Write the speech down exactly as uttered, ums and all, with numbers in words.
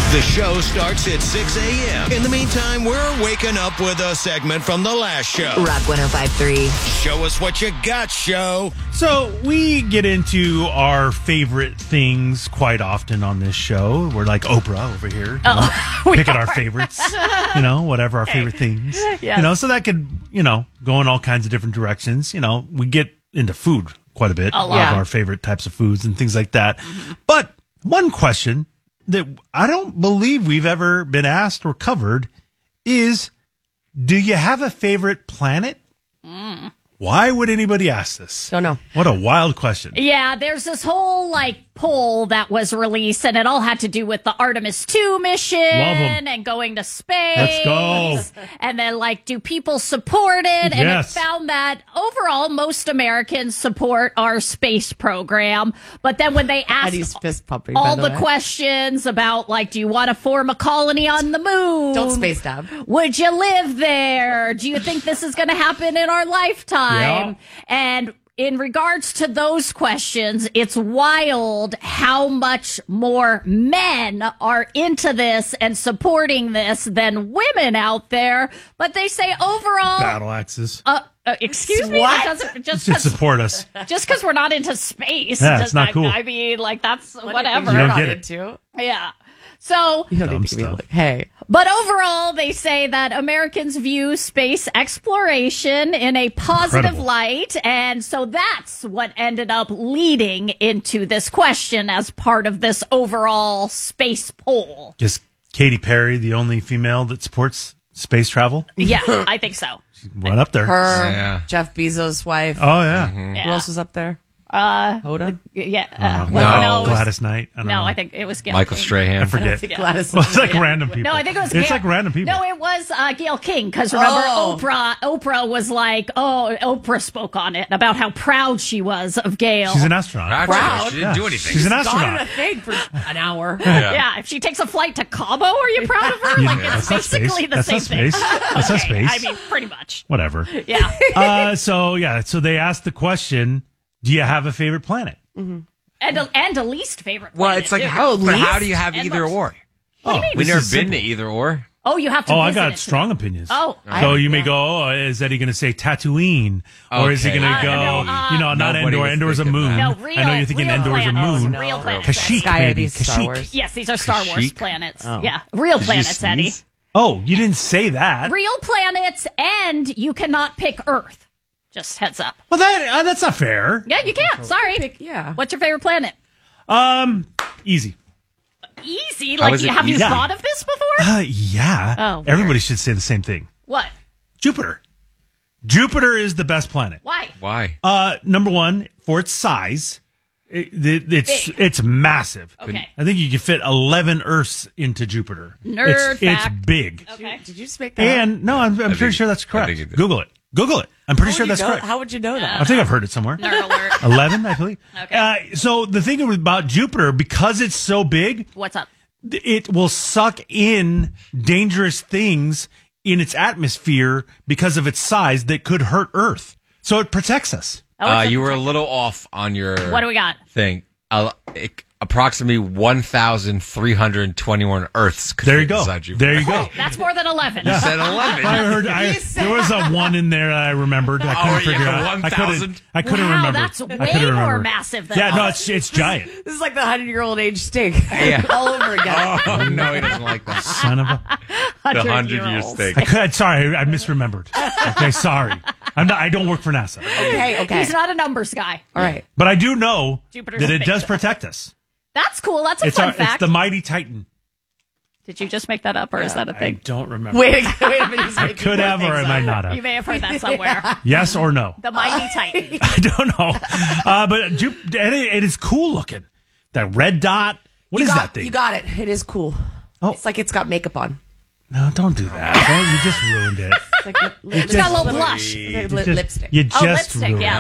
The show starts at six a.m. In the meantime, we're waking up with a segment from the last show. Rock one oh five point three. Show us what you got, show. So we get into our favorite things quite often on this show. We're like Oprah over here, you know, we picking are. our favorites, you know, whatever our favorite things. Yes. You know, so that could, you know, go in all kinds of different directions. You know, we get into food quite a bit. A lot. Of our favorite types of foods and things like that. Mm-hmm. But one question that I don't believe we've ever been asked or covered is, do you have a favorite planet? Mm. Why would anybody ask this? Don't know. What a wild question. Yeah, there's this whole, like, poll that was released, and it all had to do with the Artemis two mission Love 'em. and going to space. Let's go. And then, like, do people support it? And Yes. it found that overall, most Americans support our space program. But then when they asked Eddie's fist pumping. all by the the, way. questions about, like, do you want to form a colony on the moon? Don't space dab. Would you live there? Do you think this is going to happen in our lifetime? And in regards to those questions, it's wild how much more men are into this and supporting this than women out there. But they say overall, Battle axes. uh, uh, excuse me, What? It doesn't, just Should 'cause- support us. just because we're not into space, Yeah, does it's not that- cool. I mean, like that's What whatever. You You're don't not get it. into. Yeah. So, You don't Dumb need to be stuff. like, hey. but overall, they say that Americans view space exploration in a positive Incredible. light. And so that's what ended up leading into this question as part of this overall space poll. Is Katy Perry the only female that supports space travel? Yeah, I think so. Right up there. Her, Yeah. Jeff Bezos' wife. Oh, yeah. Who Yeah. else was up there? Uh, Hoda? yeah. Uh, Uh, No. well, it was- Gladys Knight. I don't No, know. I think it was Gail Michael King. Strahan. I forget. Yeah. Gladys. Well, it's like Yeah. random people. No, I think it was. It's Gail- like random people. No, it was uh, Gail King because remember Oh. Oprah. Oprah was like, oh, Oprah spoke on it about how proud she was of Gail. She's an astronaut. Proud. She didn't do anything. She's an Gone in a astronaut. thing for an hour. Yeah. yeah, if she takes a flight to Cabo, are you proud of her? You- Like it's that's not space. basically the That's same not space. thing. That's not Okay, space. I mean, pretty much. Whatever. Yeah. uh, so, yeah. So they asked the question, do you have a favorite planet? and a, and a least favorite. Well, planet, it's like, too. how, but least how do you have and either most. or? What do you mean? We've This never is been simple. to either or. Oh, you have to. Oh, I visit got it. strong opinions. Oh, So I- you may go, oh, is Eddie going to say Tatooine? Or is he Okay. going to Uh, go, no, uh, you know, not Nobody Endor, was Endor's a thinking moon. that. No, I real- know you're thinking real Endor's a planets. moon. No, real planets. Kashyyyk, Sky maybe. Eddie's Star Kashyyyk. Wars. Yes, these are Star Wars Kashyyyk? planets. Oh. Yeah, real Did you planets, Eddie. sneeze? Oh, you didn't say that. Real planets, and you cannot pick Earth. Just heads up. Well, that uh, that's not fair. Yeah, you can't. Sorry. yeah. What's your favorite planet? Um, easy. Easy. How Like, is it have you easy? thought of this before? Uh, yeah. Oh, weird. Everybody should say the same thing. What? Jupiter. Jupiter is the best planet. Why? Why? Uh, number one, for its size, it, it, it's Big. it's massive. Okay. I think you can fit eleven Earths into Jupiter. Nerd it's, it's fact. big. Okay. Did you just make that up? And no, I'm, I'm pretty think- sure that's I correct. think you did. Google it. Google it. I'm pretty How sure would you that's know- correct. How would you know that? I think I've heard it somewhere. Nerd alert. eleven, I believe. Okay. Uh, so the thing about Jupiter, because it's so big, What's up? it will suck in dangerous things in its atmosphere because of its size that could hurt Earth. So it protects us. Oh, Uh, it's a- you were a little off on your What do we got? thing. Uh, it, approximately one thousand three hundred twenty-one Earths could There fit you go. inside Jupiter. There you go. That's more than eleven. You said eleven. I heard I, there was a one in there that I remembered. I couldn't Oh, you figure got out. I one thousand? couldn't. I couldn't Wow, remember. that's I way couldn't more remember. massive than Yeah, no, us. it's it's giant. This is like the hundred-year-old age steak. Yeah. All over again. Oh, no, he doesn't like that. Son of a. The hundred year hundred-year-olds. steak. I could. Sorry, I misremembered. Okay, sorry. I'm not. I don't work for NASA, Okay, okay. He's not a numbers guy. All right. but I do know Jupiter's that it big. does protect us. That's cool. That's a It's fun our. fact. It's the mighty Titan. Did you just make that up, or is that a I thing? don't remember. Wait, a- wait a minute. He's I making could more have, or I things might up. not have. You may have heard that somewhere. Yes or no? The mighty Titan. I don't know. Uh, but Ju- and it, it is cool looking. That red dot. What You is got- that thing? You got it. It is cool. Oh. It's like it's got makeup on. No, don't do that. Don't, you just ruined it. It's like lip, lip, It's got a little blush. lip, You lip, just, lipstick. You Oh, just lipstick, ruined yeah. it.